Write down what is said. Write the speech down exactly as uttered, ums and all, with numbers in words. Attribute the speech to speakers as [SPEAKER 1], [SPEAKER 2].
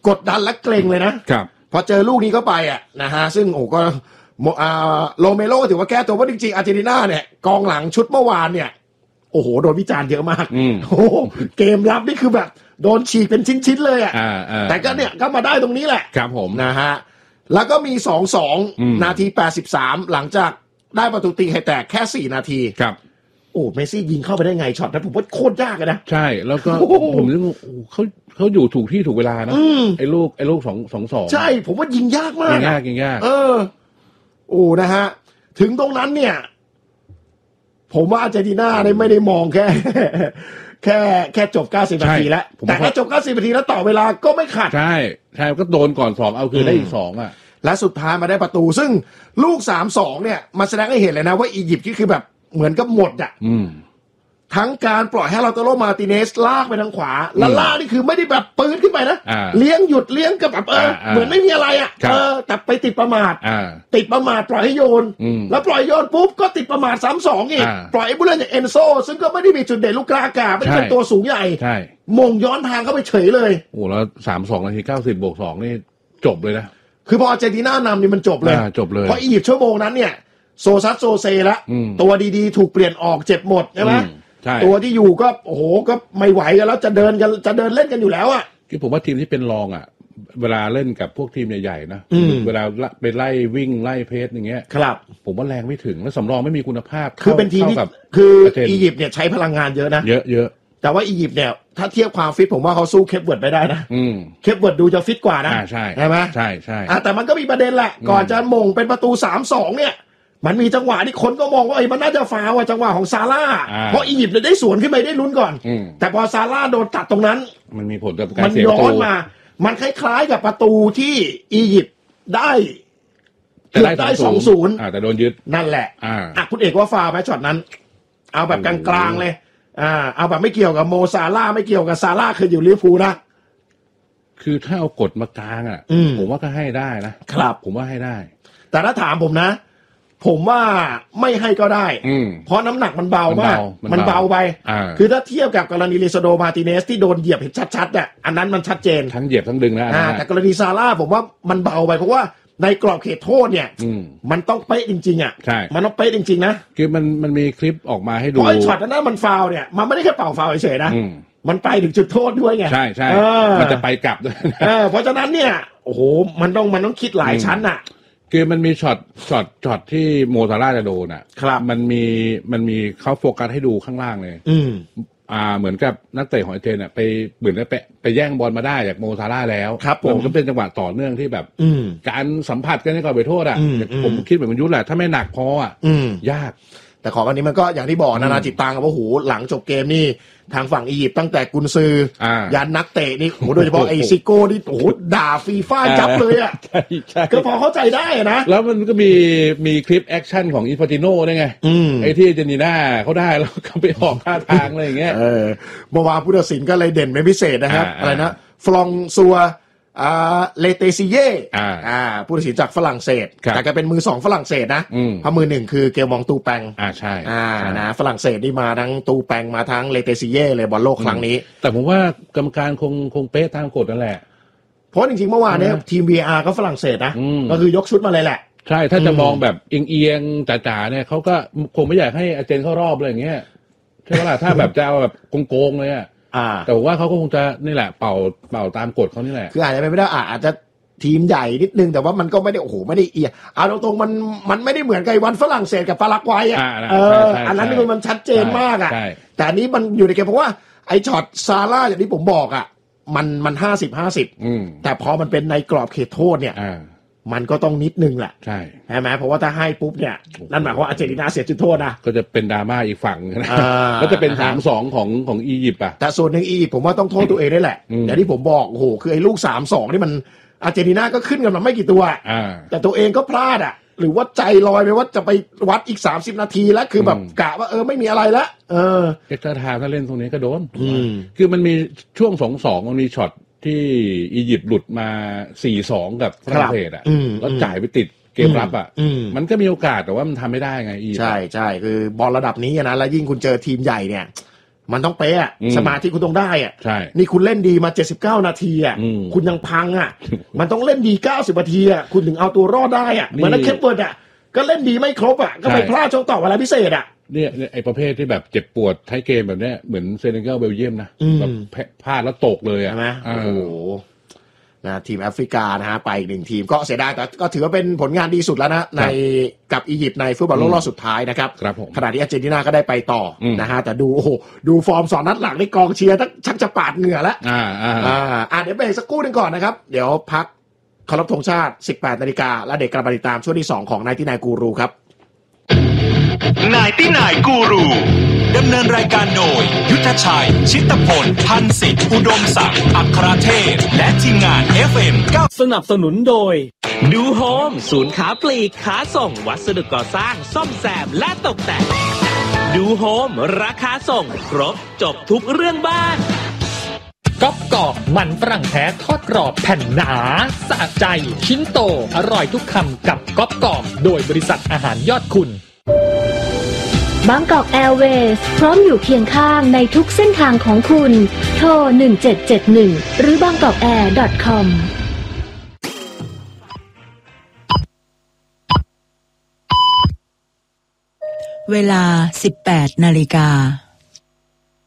[SPEAKER 1] กดดันและเกรงเลยนะครับพอเจอลูกนี้เข้าไปอ่ะนะฮะซึ่งโอ้ก็โรเมโรถือว่าแก้ตัวเพราะจริงๆอาร์เจนตินาเนี่ยกองหลังชุดเมื่อวานเนี่ยโอ้โหโดนวิจารณ์เยอะมากโอ้เกมรับนี่คือแบบโดนฉีกเป็นชิ้นๆเลยอ่ะแต่ก็เนี่ยก็มาได้ตรงนี้แหละ
[SPEAKER 2] ครับผม
[SPEAKER 1] นะฮะแล้วก็มี สองสอง นาทีแปดสิบสามหลังจากได้ประตูตีไข่แตกแค่สี่นาที
[SPEAKER 2] ครับ
[SPEAKER 1] โอ้เมสซี่ยิงเข้าไปได้ไงช็อตนั้นผมว่าโคตรยากเลยนะ
[SPEAKER 2] ใช่แล้วก็ผมนึกว่าเขาเขาอยู่ถูกที่ถูกเวลานะไอ้ลูกไอ้ลูกสองสองสอง
[SPEAKER 1] ใช่ผมว่ายิงยากมาก
[SPEAKER 2] ยิงยากยิงยาก
[SPEAKER 1] เออโอ้นะฮะถึงตรงนั้นเนี่ยผมว่าอาร์เจนตินาเนี่ยไม่ได้มองแค่แค่แค่จบเก้าสิบนาทีแล้วแต่ถ้าจบเก้าสิบนาทีแล้วต่อเวลาก็ไม่ขาด
[SPEAKER 2] ใช่ใช่ก็โดนก่อนสองเอาคือได้อีกสองอ่ะ
[SPEAKER 1] และสุดท้ายมาได้ประตูซึ่งลูก สามสอง เนี่ยมันแสดงให้เห็นเลยนะว่าอียิปต์นี่คือแบบเหมือนกับหมดอ่ะทั้งการปล่อยให้ลาโตโรมาร์ติเนสลากไปทางขวาแล้วลากนี่คือไม่ได้แบบปืนขึ้นไปนะเลี้ยงหยุดเลี้ยงกับแบบเออเหมือนไม่มีอะไรอ่ะเออแต่ไปติดประมาทติดประมาทปล่อยให้โยนแล้วปล่อยโยนปุ๊บก็ติดประมาทซ้ำสองอีกปล่อยไอ้ผู้เล่นอย่างเอนโซซึ่งก็ไม่ได้มีจุดเด่นลูกกลางอากาศไม่ได้เป็นตัวสูงใหญ่มงย้อนทางเข้าไปเฉยเลย
[SPEAKER 2] โอ้แล้วสามสองนาทีเก้าสิบบวกสองนี่จบเลยนะ
[SPEAKER 1] คือพออาร์เจนตินานำนี่มันจบเลย
[SPEAKER 2] จบเลย
[SPEAKER 1] เพราะอียิปต์ชั่วโมงนั้นเนี่ยโซซัสโซเซละตัวดีๆถูกเปลี่ยนออกเจ็บหมดใช่ไหมตัวที่อยู่ก็โอ้โหก็ไม่ไหวกันแล้วจะเดินกันจะเดินเล่นกันอยู่แล้วอ่ะ
[SPEAKER 2] คือผมว่าทีมที่เป็นรองอ่ะเวลาเล่นกับพวกทีมใหญ่ๆนะเวลาไปไล่วิ่งไล่เพสอย่างเงี้ย
[SPEAKER 1] ครับ
[SPEAKER 2] ผมว่าแรงไม่ถึงแล้วสำรองไม่มีคุณภาพ
[SPEAKER 1] คือเป็นทีมที่คืออียิปต์เนี่ยใช้พลังงานเยอะนะ
[SPEAKER 2] เยอะเยอะ
[SPEAKER 1] แต่ว่าอียิปต์เนี่ยถ้าเทียบความฟิตผมว่าเขาสู้เคปเวิร์ดไม่ได้นะเคปเวิร์ดดูจะฟิตกว่านะ
[SPEAKER 2] ใช่
[SPEAKER 1] ใช่ไหม
[SPEAKER 2] ใช่ใช่
[SPEAKER 1] แต่มันก็มีประเด็นแหละก่อนจะมงเป็นประตู สามสอง เนี่ยมันมีจังหวะที่คนก็มองว่าไอ้มันน่าจะฟาวอ่ะจังหวะของซาร่าเพราะอียิปต์เนี่ยได้สวนขึ้นไปได้ลุ้นก่อนแต่พอซาร่าโดนตัดตรงนั้น
[SPEAKER 2] มันมีผลกับการเสีย
[SPEAKER 1] ประตูมันย้อนมามันคล้ายๆกับประตูที่อียิปต์ได้เกือบได้ สองศูนย์
[SPEAKER 2] อ่าแต่โดนยึด
[SPEAKER 1] นั่นแหละอ่าคุณเอกว่าฟาวไหมช็อตนั้นเอาแบบกลางๆเลยอ่าเอาแบบไม่เกี่ยวกับโมซาร่าไม่เกี่ยวกับซาร่าเคยอยู่ลิเวอร์พูลนะ
[SPEAKER 2] คือถ้าเอากฎมากลางอ่ะผมว่าก็ให้ได้นะครับผมว่าให้ได้
[SPEAKER 1] แต่ถ้าถามผมนะผมว่าไม่ให้ก็ได้เพราะน้ำหนักมันเบามากมันเบาไปคือถ้าเทียบกับกรณีลิซาโดมาร์ติเนสที่โดนเหยียบเห็นชัดๆอ่ะอันนั้นมันชัดเจน
[SPEAKER 2] ทั้งเหยียบทั้งดึงนะ
[SPEAKER 1] แต่กรณีซาร่าผมว่ามันเบาไปเพราะว่าในกรอบเขตโทษเนี่ยมันต้องเป๊ะจริงๆอ่ะมันต้องเป๊ะจริงๆนะ
[SPEAKER 2] คือมันมันมีคลิปออกมาให้ดู
[SPEAKER 1] เพราะไอ้ช็อตนั้นมันฟาวเนี่ยมันไม่ได้แค่เป่าฟาวเฉยๆนะมันไปถึงจุดโทษด้วยไง
[SPEAKER 2] ใช่ใช่มันจะไปกลับด้วย
[SPEAKER 1] เพราะฉะนั้นเนี่ยโอ้โหมันต้องมันต้องคิดหลายชั้นอ่ะ
[SPEAKER 2] คือมันมีช็อตช็อตช็อตที่โมซาร่าจะโดนอ่ะ
[SPEAKER 1] ครับ
[SPEAKER 2] มันมีมันมีเขาโฟกัสให้ดูข้างล่างเลย
[SPEAKER 1] อืม
[SPEAKER 2] อ่าเหมือนกับนักเตะของไอเทนอ่ะไปเหมือนกับไปไปแย่งบอลมาได้จากโมซาร่าแล้ว
[SPEAKER 1] ครับผม
[SPEAKER 2] ก็เป็นจังหวะต่อเนื่องที่แบบการสัมผัสกันในก่อนไปโทษอ่ะผมคิดเหมือนมันยุทธแหละถ้าไม่หนักพออ่ะยาก
[SPEAKER 1] แต่ของอันนี้มันก็อย่างที่บอกนานาจิตตังกับว่าโหหลังจบเกมนี่ทางฝั่งอียิปต์ตั้งแต่กุนซือยันนักเตะนี่โหโดยเฉพาะไอซิโก้นี่โหด่าฟีฟ่าจับเลยอ่ะก็พอเข้าใจได้นะ
[SPEAKER 2] แล้วมันก็มีมีคลิปแอคชั่นของอินฟาติโน่ด้วยไงไอที่เจนีน่าเขาได้แล้วเขาไปออกท่าทางอะไรอย่างเงี้ย
[SPEAKER 1] เออเมื่อวานผู้ตัดสินก็เลยเด่นเป็นพิเศษนะครับอะไรนะฟลองซัวอ่าเลเตซิเย่
[SPEAKER 2] อ่า
[SPEAKER 1] อ่าผู้ตัดสินจากฝรั่งเศสแต่ก็เป็นมือสองฝรั่งเศสนะเพราะมือหนึ่งคือเกลมองตูแปง
[SPEAKER 2] อ่าใช่
[SPEAKER 1] อ่านะฝรั่งเศสนี่มาทั้งตูแปงมาทั้งเลเตซิเย่เลยบอลโลกครั้งนี้
[SPEAKER 2] แต่ผมว่ากรรมการคงคงเป๊ะตามกฎนั่นแหละ
[SPEAKER 1] เพราะจริงๆเมื่อวานนี้ทีม วี อาร์ ก็ฝรั่งเศสนะก็คือยกชุดมาเลยแหละ
[SPEAKER 2] ใช่ถ้าจะมองแบบเอียงๆจ๋าๆเนี่ยเขาก็คงไม่อยากให้อาร์เจนเข้ารอบอะไรอย่างเงี้ยใช่ไหมล่ะถ้าแบบจะเอาแบบโกงๆเลยอ่ะแต่ว่าเขาก็คงจะนี่แหละเป่าเป่าตามกฎเขานี่แหละ
[SPEAKER 1] คืออาจจะไม่ได้อาจจะทีมใหญ่นิดนึงแต่ว่ามันก็ไม่ได้โอ้โหไม่ได้เอียเอาตรงๆมันมันไม่ได้เหมือนกับวันฝรั่งเศสกับปารากวัยอ่ะเอออันนั้นนี่มันชัดเจนมากอ่ะแต่อันนี้มันอยู่ในเกมเพราะว่าไอ้ช็อตซาร่าอย่างที่ผมบอกอ่ะมันมันห้าสิบห้าสิบแต่พอมันเป็นในกรอบเขตโทษเนี่ยมันก็ต้องนิดนึงแหละ
[SPEAKER 2] ใช่
[SPEAKER 1] ใช่ไหมเพราะว่าถ้าให้ปุ๊บเนี่ยนั่นหมายความว่าอาร์เจนตินาเสียจุดโทษนะ
[SPEAKER 2] ก็จะเป็นดราม่าอีกฝั่งนะก็จะเป็น สามสอง ของของอียิปต์อ่ะ
[SPEAKER 1] แต่ส่วนหนึ่งอียิปต์ผมว่าต้องโทษตัวเองได้แหละอย่างที่ผมบอกโอ้โหคือไอ้ลูก สามสอง นี่มันอาร์เจนตินาก็ขึ้นกันมาไม่กี่ตัวแต่ตัวเองก็พลาดอ่ะหรือว่าใจลอยไปว่าจะไปวัดอีกสามสิบนาทีแล้วคือแบบกะว่าเออไม่มีอะไรละเออ
[SPEAKER 2] เอ็กซ์ตร้าไทม์ถ้าเล่นตรงนี้ก็โดนคือมันมีช่วง สองสอง มันมีช็อตที่อียิปต์หลุดมา สี่สอง กับฝรั่งเศสอ่ะแล้วจ่ายไปติดเกมรับอ่ะมันก็มีโอกาสแต่ว่ามันทำไม่ได้ไงอี
[SPEAKER 1] ใช่ใช่คือบอลระดับนี้นะแล้วยิ่งคุณเจอทีมใหญ่เนี่ยมันต้องเป๊ะสมาธิคุณต้องได้อ่ะ
[SPEAKER 2] ใช่
[SPEAKER 1] นี่คุณเล่นดีมาเจ็ดสิบเก้านาทีอ่ะคุณยังพังอ่ะ มันต้องเล่นดีเก้าสิบนาทีอ่ะคุณถึงเอาตัวรอดได้อ่ะเหมือนนักเคปเวิร์ดอ่ะก็เล่นดีไม่ครบอ่ะก็ไปพลาดช่วงต่อเวลาพิเศษอ่ะ
[SPEAKER 2] เนี่ยไอ้ประเภทที่แบบเจ็บปวดท้ายเกมแบบเนี้ยเหมือนเซเนกัลเบลเยียมนะแบบพลาดแล้วตกเลยอ่ะ
[SPEAKER 1] ใช่ไหมโอ้โหนะทีมแอฟริกานะฮะไปอีกหนึ่งทีมก็เสียดายแต่ก็ถือว่าเป็นผลงานดีสุดแล้วนะในกับอียิปต์ในฟุตบอลโลกรอบสุดท้ายนะครับขณะที่อาร์เจนตินาก็ได้ไปต่อนะฮะแต่ดูโอ้โหดูฟอร์มสองนัดหลังในกองเชียร์ชักจะปาดเหงื่อแล้วอ่าอ่าอ่าเดี๋ยวไปสักครู่นึงก่อนนะครับเดี๋ยวพักเคารพธงชาติ สิบแปดนาฬิกาและเด็กกลับมาติดตามช่วงที่สองของไนน์ตี้ไนน์กูรูครับ
[SPEAKER 3] ไนน์ตี้ไนน์กูรูดำเนินรายการโดยยุทธชัยชิตพลพันสิทธิ์อุดมศักดิ์อัครเทพและทีมงาน เอฟ เอ็ม เก้า
[SPEAKER 4] สนับสนุนโดยดูโฮมศูนย์ค้าปลีกค้าส่งวัสดุก่อสร้างซ่อมแซมและตกแต่งดูโฮมราคาส่งครบจบทุกเรื่องบ้านก๊อบกอกมันฝรั่งแท้ทอดกรอบแผ่นหนาสะใจชิ้นโตอร่อยทุกคำกับก๊อบกอกโดยบริษัทอาหารยอดคุณ
[SPEAKER 5] บางกอกแอร์เวย์พร้อมอยู่เคียงข้างในทุกเส้นทางของคุณโทรหนึ่งเจ็ดเจ็ดหนึ่งหรือบางกอกแอร์ ดอท คอม
[SPEAKER 6] เวลา สิบแปดนาฬิกา